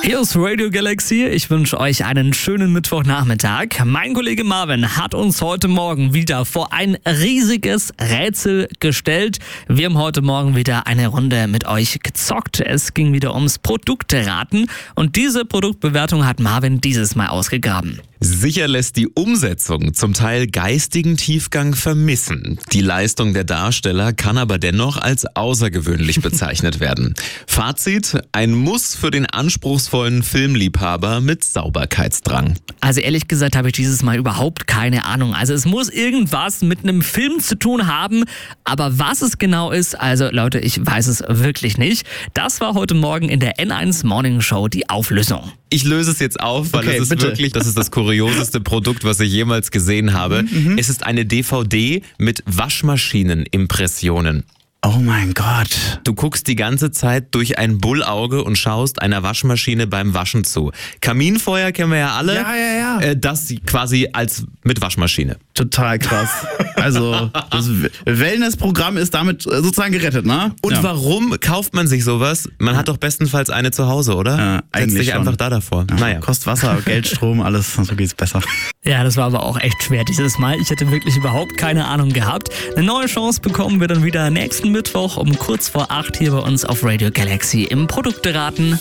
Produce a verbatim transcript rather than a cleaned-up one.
Hier ist Radio Galaxy. Ich wünsche euch einen schönen Mittwochnachmittag. Mein Kollege Marvin hat uns heute Morgen wieder vor ein riesiges Rätsel gestellt. Wir haben heute Morgen wieder eine Runde mit euch gezockt. Es ging wieder ums Produkteraten und diese Produktbewertung hat Marvin dieses Mal ausgegraben. Sicher lässt die Umsetzung zum Teil geistigen Tiefgang vermissen. Die Leistung der Darsteller kann aber dennoch als außergewöhnlich bezeichnet werden. Fazit: ein Muss für den anspruchsvollen Filmliebhaber mit Sauberkeitsdrang. Also ehrlich gesagt habe ich dieses Mal überhaupt keine Ahnung. Also es muss irgendwas mit einem Film zu tun haben, aber was es genau ist, also Leute, ich weiß es wirklich nicht. Das war heute Morgen in der N eins Morning Show die Auflösung. Ich löse es jetzt auf, weil Okay, es ist bitte. wirklich, das ist das kurioseste Produkt, was ich jemals gesehen habe. Mhm, es ist eine D V D mit Waschmaschinenimpressionen. Oh mein Gott. Du guckst die ganze Zeit durch ein Bullauge und schaust einer Waschmaschine beim Waschen zu. Kaminfeuer kennen wir ja alle. Ja, ja, ja. Äh, das quasi als mit Waschmaschine. Total krass. Also das Wellness-Programm ist damit äh, sozusagen gerettet, ne? Und ja. warum kauft man sich sowas? Man hat doch bestenfalls eine zu Hause, oder? Ja, Setz eigentlich dich schon. einfach da davor. Ja, Naja. Kostet Wasser, Geld, Strom, alles, so geht's besser. Ja, das war aber auch echt schwer dieses Mal. Ich hätte wirklich überhaupt keine Ahnung gehabt. Eine neue Chance bekommen wir dann wieder nächsten Mittwoch um kurz vor acht hier bei uns auf Radio Galaxy im Produkteraten.